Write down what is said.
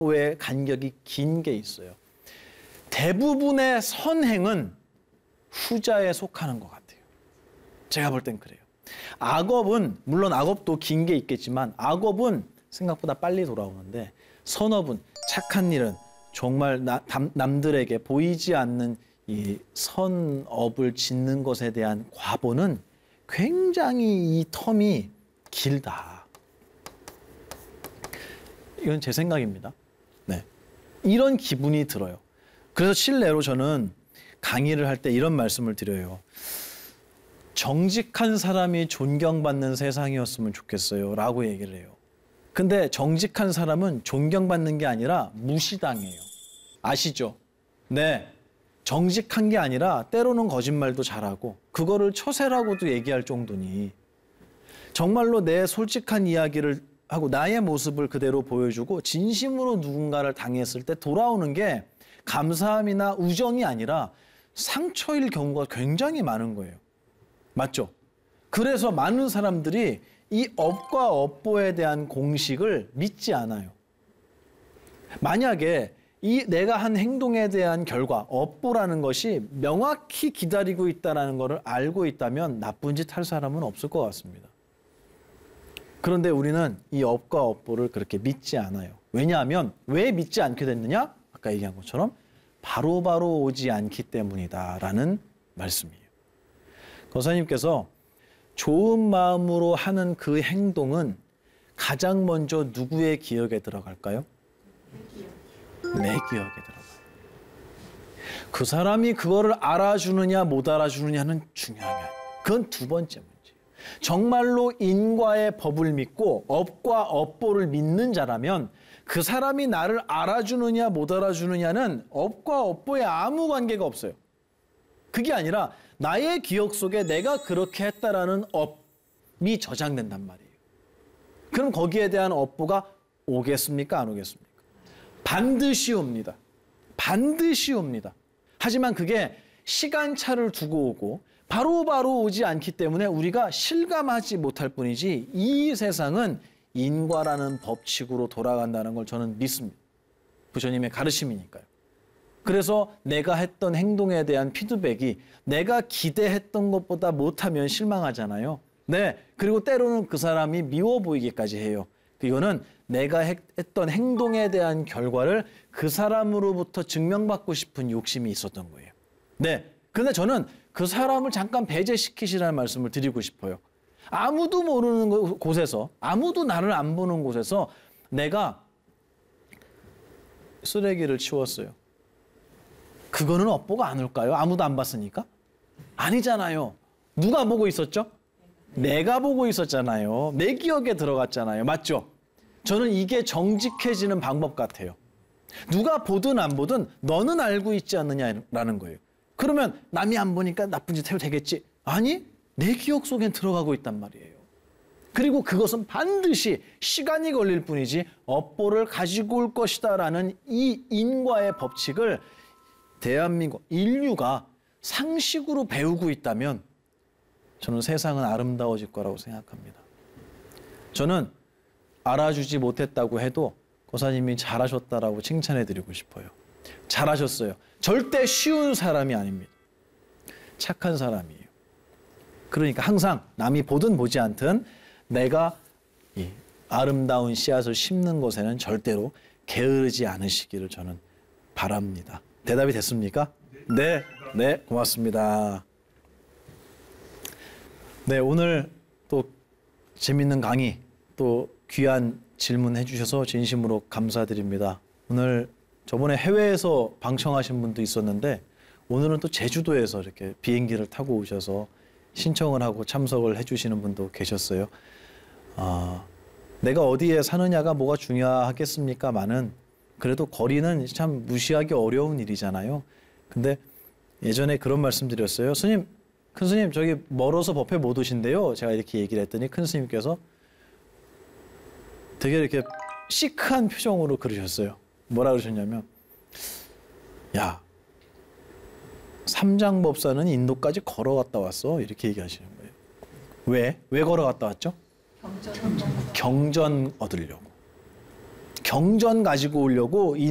업보의 간격이 긴 게 있어요. 대부분의 선행은 후자에 속하는 것 같아요. 제가 볼 땐 그래요. 악업은 물론 악업도 긴 게 있겠지만 악업은 생각보다 빨리 돌아오는데 선업은 착한 일은 정말 남들에게 보이지 않는 이 선업을 짓는 것에 대한 과보는 굉장히 이 텀이 길다. 이건 제 생각입니다. 네, 이런 기분이 들어요. 그래서 실례로 저는 강의를 할 때 이런 말씀을 드려요. 정직한 사람이 존경받는 세상이었으면 좋겠어요 라고 얘기를 해요. 근데 정직한 사람은 존경받는 게 아니라 무시당해요. 아시죠? 네, 정직한 게 아니라 때로는 거짓말도 잘하고 그거를 처세라고도 얘기할 정도니 정말로 내 솔직한 이야기를 하고 나의 모습을 그대로 보여주고 진심으로 누군가를 당했을 때 돌아오는 게 감사함이나 우정이 아니라 상처일 경우가 굉장히 많은 거예요. 맞죠? 그래서 많은 사람들이 이 업과 업보에 대한 공식을 믿지 않아요. 만약에 이 내가 한 행동에 대한 결과, 업보라는 것이 명확히 기다리고 있다는 것을 알고 있다면 나쁜 짓 할 사람은 없을 것 같습니다. 그런데 우리는 이 업과 업보를 그렇게 믿지 않아요. 왜냐하면 왜 믿지 않게 됐느냐? 아까 얘기한 것처럼 바로바로 오지 않기 때문이다라는 말씀이에요. 권사님께서 좋은 마음으로 하는 그 행동은 가장 먼저 누구의 기억에 들어갈까요? 내 기억에 들어가요. 그 사람이 그거를 알아주느냐 못 알아주느냐는 중요한 게 아니에요. 그건 두 번째 문제예요. 정말로 인과의 법을 믿고 업과 업보를 믿는 자라면 그 사람이 나를 알아주느냐 못 알아주느냐는 업과 업보에 아무 관계가 없어요. 그게 아니라 나의 기억 속에 내가 그렇게 했다라는 업이 저장된단 말이에요. 그럼 거기에 대한 업보가 오겠습니까? 안 오겠습니까? 반드시 옵니다. 반드시 옵니다. 하지만 그게 시간차를 두고 오고 바로바로 오지 않기 때문에 우리가 실감하지 못할 뿐이지 이 세상은 인과라는 법칙으로 돌아간다는 걸 저는 믿습니다. 부처님의 가르침이니까요. 그래서 내가 했던 행동에 대한 피드백이 내가 기대했던 것보다 못하면 실망하잖아요. 네, 그리고 때로는 그 사람이 미워 보이기까지 해요. 이거는 내가 했던 행동에 대한 결과를 그 사람으로부터 증명받고 싶은 욕심이 있었던 거예요. 네, 근데 저는 그 사람을 잠깐 배제시키시라는 말씀을 드리고 싶어요. 아무도 모르는 곳에서, 아무도 나를 안 보는 곳에서 내가 쓰레기를 치웠어요. 그거는 업보가 안 올까요? 아무도 안 봤으니까? 아니잖아요. 누가 보고 있었죠? 내가 보고 있었잖아요. 내 기억에 들어갔잖아요. 맞죠? 저는 이게 정직해지는 방법 같아요. 누가 보든 안 보든 너는 알고 있지 않느냐라는 거예요. 그러면 남이 안 보니까 나쁜 짓 해도 되겠지? 아니, 내 기억 속엔 들어가고 있단 말이에요. 그리고 그것은 반드시 시간이 걸릴 뿐이지 업보를 가지고 올 것이다라는 이 인과의 법칙을 대한민국 인류가 상식으로 배우고 있다면 저는 세상은 아름다워질 거라고 생각합니다. 저는 알아주지 못했다고 해도 고사님이 잘하셨다라고 칭찬해드리고 싶어요. 잘하셨어요. 절대 쉬운 사람이 아닙니다. 착한 사람이에요. 그러니까 항상 남이 보든 보지 않든 내가 이 아름다운 씨앗을 심는 것에는 절대로 게으르지 않으시기를 저는 바랍니다. 대답이 됐습니까? 네, 네, 고맙습니다. 네, 오늘 또 재밌는 강의, 또 귀한 질문해 주셔서 진심으로 감사드립니다. 오늘 저번에 해외에서 방청하신 분도 있었는데 오늘은 또 제주도에서 이렇게 비행기를 타고 오셔서 신청을 하고 참석을 해주시는 분도 계셨어요. 내가 어디에 사느냐가 뭐가 중요하겠습니까만은 그래도 거리는 참 무시하기 어려운 일이잖아요. 근데 예전에 그런 말씀 드렸어요. 스님, 큰 스님 저기 멀어서 법회 못 오신대요. 제가 이렇게 얘기를 했더니 큰 스님께서 되게 이렇게 시크한 표정으로 그러셨어요. 뭐라 그러셨냐면, 야, 삼장법사는 인도까지 걸어갔다 왔어. 이렇게 얘기하시는 거예요. 왜? 왜 걸어갔다 왔죠? 경전 얻으려고. 경전 가지고 오려고 이